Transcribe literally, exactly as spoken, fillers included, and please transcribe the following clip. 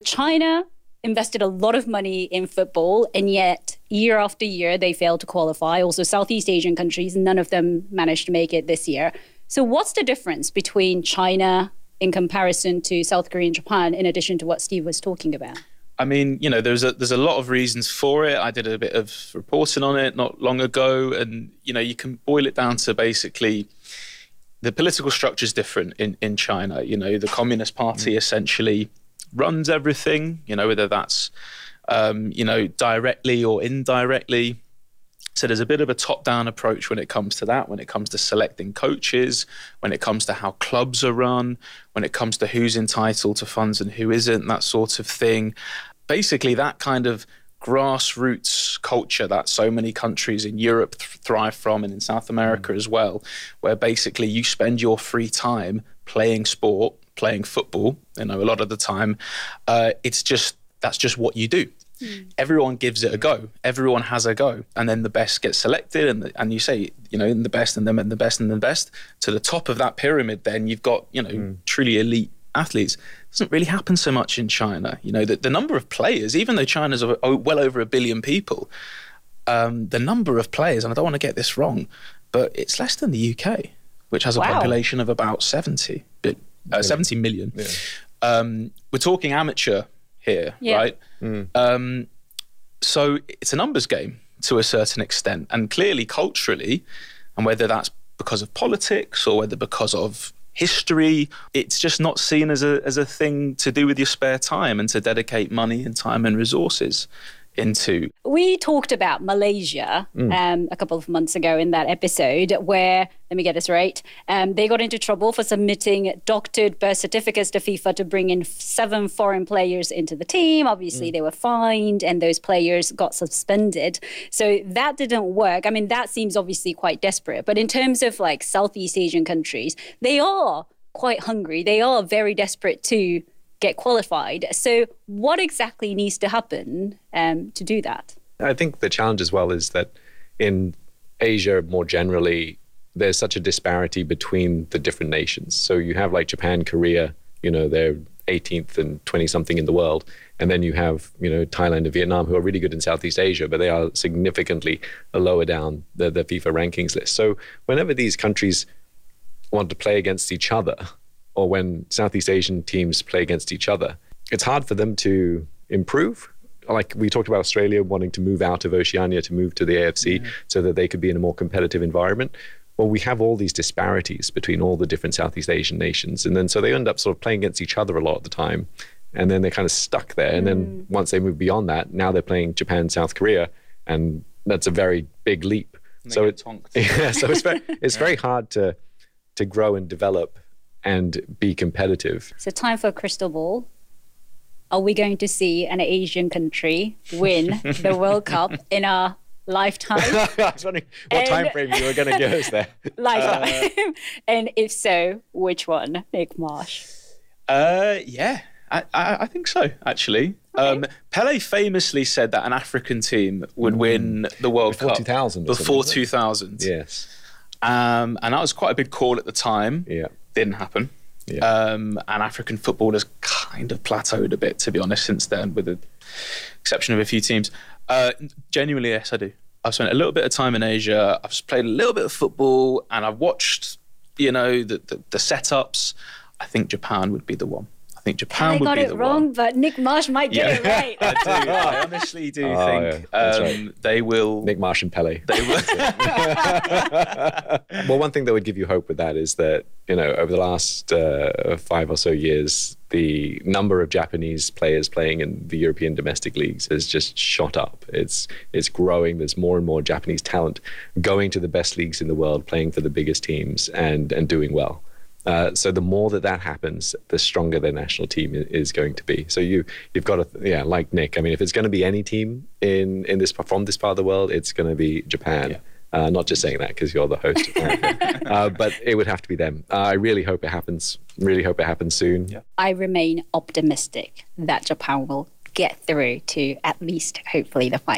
China invested a lot of money in football, and yet year after year they failed to qualify. Also, Southeast Asian countries, none of them managed to make it this year. So what's the difference between China in comparison to South Korea and Japan, in addition to what Steve was talking about? I mean, you know, there's a there's a lot of reasons for it. I did a bit of reporting on it not long ago, and you know, you can boil it down to basically the political structure is different in, in China. You know, the Communist Party mm. essentially runs everything. You know, whether that's um, you know directly or indirectly. So there's a bit of a top-down approach when it comes to that, when it comes to selecting coaches, when it comes to how clubs are run, when it comes to who's entitled to funds and who isn't, that sort of thing. Basically, that kind of grassroots culture that so many countries in Europe th- thrive from, and in South America mm. as well, where basically you spend your free time playing sport, playing football, you know, a lot of the time. Uh, it's just, that's just what you do. Mm. Everyone gives it a go. Everyone has a go, and then the best gets selected, and the, and you say, you know, and the best, and then and the best, and the best to the top of that pyramid. Then you've got, you know, mm. truly elite athletes. It doesn't really happen so much in China. You know, the, the number of players, even though China's a, oh, well over a billion people, um, the number of players, and I don't want to get this wrong, but it's less than the U K, which has a wow. population of about seventy, uh, seventy million. Yeah. Um, we're talking amateur here, yeah. right? Mm. Um, so it's a numbers game to a certain extent, and clearly culturally, and whether that's because of politics or whether because of history, it's just not seen as a as a thing to do with your spare time and to dedicate money and time and resources into. We talked about Malaysia mm. um, a couple of months ago in that episode where, let me get this right, um, they got into trouble for submitting doctored birth certificates to FIFA to bring in seven foreign players into the team. Obviously, mm. they were fined and those players got suspended. So that didn't work. I mean, that seems obviously quite desperate. But in terms of like Southeast Asian countries, they are quite hungry. They are very desperate to get qualified. So what exactly needs to happen um, to do that? I think the challenge as well is that in Asia more generally, there's such a disparity between the different nations. So you have like Japan, Korea, you know, they're eighteenth and twenty-something in the world. And then you have, you know, Thailand and Vietnam, who are really good in Southeast Asia, but they are significantly lower down the, the FIFA rankings list. So whenever these countries want to play against each other, or when Southeast Asian teams play against each other, it's hard for them to improve. Like we talked about Australia wanting to move out of Oceania to move to the A F C mm. so that they could be in a more competitive environment. Well, we have all these disparities between all the different Southeast Asian nations. And then so they end up sort of playing against each other a lot of the time. And then they're kind of stuck there. Mm. And then once they move beyond that, now they're playing Japan, South Korea. And that's a very big leap. And so it, yeah, so it's very, it's very hard to to grow and develop and be competitive. So time for a crystal ball. Are we going to see an Asian country win the World Cup in our lifetime? I was wondering what and, time frame you were going to give us there. Lifetime. Uh, and if so, which one, Nick Marsh? Uh, yeah, I, I, I think so, actually. Okay. Um, Pele famously said that an African team would mm. win the World before Cup two thousand before two thousand. Yes. Um, and that was quite a big call at the time. Yeah. Didn't happen. Yeah. Um, and African football has kind of plateaued a bit, to be honest, since then, with the exception of a few teams. Uh, genuinely, yes, I do. I've spent a little bit of time in Asia. I've played a little bit of football, and I've watched, you know, the, the, the setups. I think Japan would be the one. I think Japan I would be the one. I got it wrong, but Nick Marsh might get yeah. it right. I do. I honestly do oh, think yeah. um, right. they will. Nick Marsh and Pele. They will. Well, one thing that would give you hope with that is that, you know, over the last uh, five or so years, the number of Japanese players playing in the European domestic leagues has just shot up. It's it's growing. There's more and more Japanese talent going to the best leagues in the world, playing for the biggest teams and and doing well. Uh, so the more that that happens, the stronger their national team is going to be. So you you've got to, yeah, like Nick. I mean, if it's going to be any team in in this from this part of the world, it's going to be Japan. Yeah. Uh, not just saying that because you're the host, uh, but it would have to be them. Uh, I really hope it happens. Really hope it happens soon. Yeah. I remain optimistic that Japan will get through to at least hopefully the final.